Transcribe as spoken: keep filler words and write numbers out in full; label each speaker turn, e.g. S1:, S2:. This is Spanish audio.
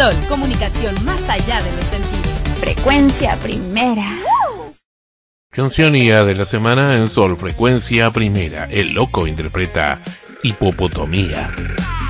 S1: Sol, comunicación más allá de los sentidos.
S2: Frecuencia Primera.
S3: Cancionía de la semana en Sol, Frecuencia Primera. El Loco interpreta Hipopotomía.